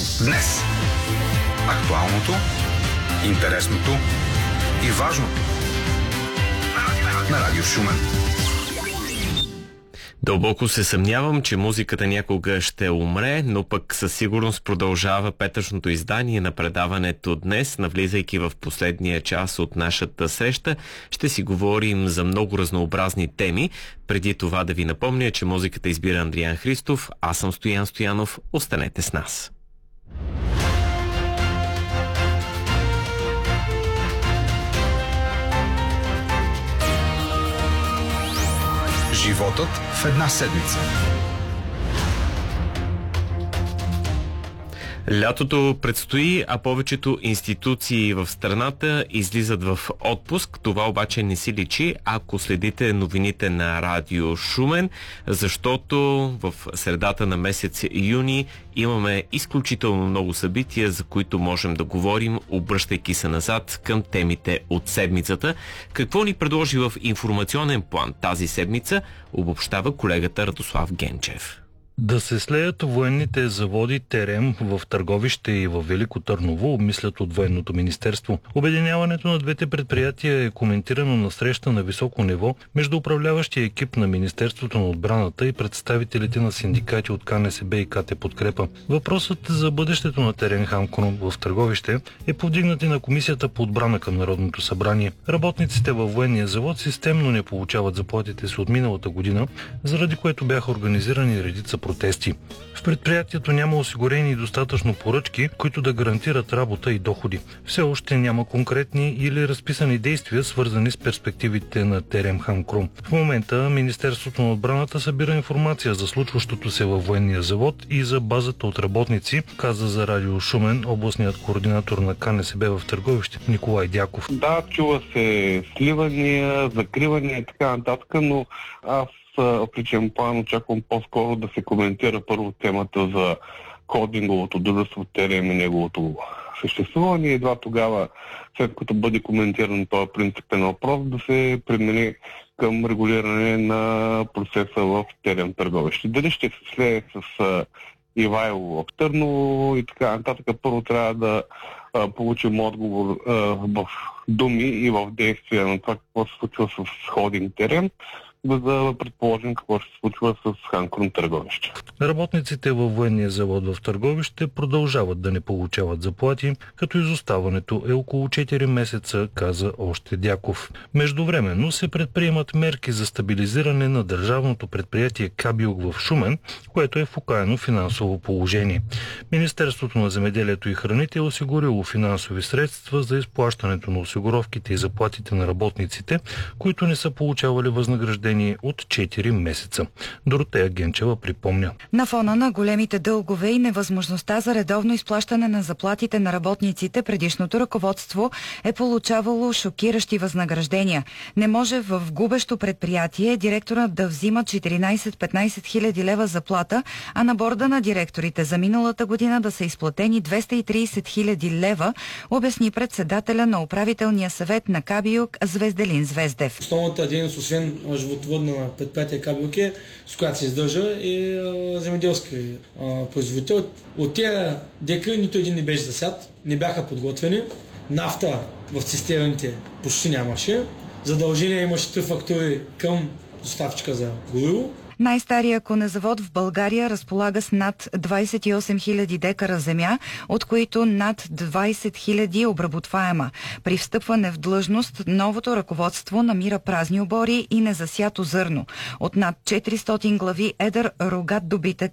Днес. Актуалното, интересното и важното на Радио Шумен. Дълбоко се съмнявам, че музиката някога ще умре, но пък със сигурност продължава петъчното издание на предаването днес. Навлизайки в последния час от нашата среща, ще си говорим за много разнообразни теми. Преди това да ви напомня, че музиката избира Андриан Христов, аз съм Стоян Стоянов. Останете с нас. Животът в една седмица. Лятото предстои, а повечето институции в страната излизат в отпуск. Това обаче не си личи, ако следите новините на Радио Шумен, защото в средата на месец юни имаме изключително много събития, за които можем да говорим, обръщайки се назад към темите от седмицата. Какво ни предложи в информационен план тази седмица, обобщава колегата Радослав Генчев. Да се слеят военните заводи ТЕРЕМ в Търговище и в Велико Търново, обмислят от Военното министерство. Обединяването на двете предприятия е коментирано на среща на високо ниво между управляващия екип на Министерството на отбраната и представителите на синдикати от КНСБ и КТ Подкрепа. Въпросът за бъдещето на ТЕРЕМ Хамкон в Търговище е повдигнат и на Комисията по отбрана към Народното събрание. Работниците във военния завод системно не получават заплатите си от миналата година, заради което бяха организирани редица протести. В предприятието няма осигурени достатъчно поръчки, които да гарантират работа и доходи. Все още няма конкретни или разписани действия, свързани с перспективите на ТЕРЕМ Хамкром. В момента Министерството на отбраната събира информация за случващото се във военния завод и за базата от работници, каза за Радио Шумен областният координатор на КНСБ в Търговище Николай Дяков. Да, чува се сливания, закривания и така нататък, но аз в личен план очаквам по-скоро да се коментира първо темата за холдинговото дружество ТЕРЕМ и неговото съществуване. Едва тогава, след като бъде коментиран този принципен въпрос, да се премине към регулиране на процеса в ТЕРЕМ Търговище. Дали ще се слее с Ивайло в Търново и така нататък, първо трябва да получим отговор в думи и в действия на това какво се случва с холдинг ТЕРЕМ, за да предположим какво ще се случва с Хамкром Търговище. Работниците във военния завод в Търговище продължават да не получават заплати, като изоставането е около 4 месеца, каза още Дяков. Междувременно се предприемат мерки за стабилизиране на държавното предприятие Кабиок в Шумен, което е в окаяно финансово положение. Министерството на земеделието и храните е осигурило финансови средства за изплащането на осигуровките и заплатите на работниците, които не са получавали възнаграждение от 4 месеца. Доротея Генчева припомня. На фона на големите дългове и невъзможността за редовно изплащане на заплатите на работниците, предишното ръководство е получавало шокиращи възнаграждения. Не може в губещо предприятие директорът да взима 14-15 хиляди лева заплата, а на борда на директорите за миналата година да са изплатени 230 хиляди лева, обясни председателя на управителния съвет на Кабиок Звезделин Звездев. Основната дейност, освен животновъдна предприятие Кабиок, с която се издържа, е земеделски производител. От тези дека нито един не беше засят, не бяха подготвени. Нафта в цистерните почти нямаше. Задължения имаше 3 фактури към доставчика за гориво. Най-стария конезавод в България разполага с над 28 000 декара земя, от които над 20 000 обработваема. При встъпване в длъжност новото ръководство намира празни обори и незасято зърно. От над 400 глави едър рогат добитък